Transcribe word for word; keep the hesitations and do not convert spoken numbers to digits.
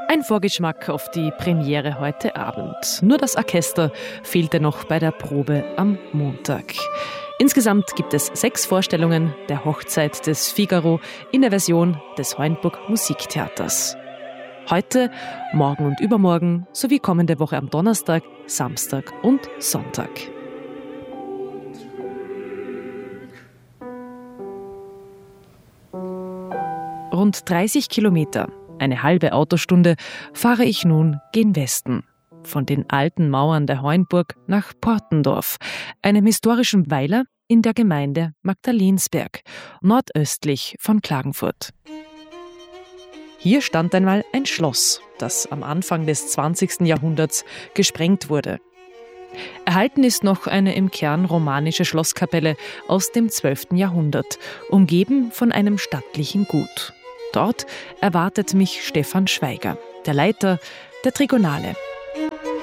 Ein Vorgeschmack auf die Premiere heute Abend. Nur das Orchester fehlte noch bei der Probe am Montag. Insgesamt gibt es sechs Vorstellungen der Hochzeit des Figaro in der Version des Heuenburg Musiktheaters. Heute, morgen und übermorgen sowie kommende Woche am Donnerstag, Samstag und Sonntag. Rund dreißig Kilometer, eine halbe Autostunde, fahre ich nun gen Westen. Von den alten Mauern der Heuenburg nach Portendorf, einem historischen Weiler in der Gemeinde Magdalensberg, nordöstlich von Klagenfurt. Hier stand einmal ein Schloss, das am Anfang des zwanzigsten Jahrhunderts gesprengt wurde. Erhalten ist noch eine im Kern romanische Schlosskapelle aus dem zwölften Jahrhundert, umgeben von einem stattlichen Gut. Dort erwartet mich Stefan Schweiger, der Leiter der Trigonale.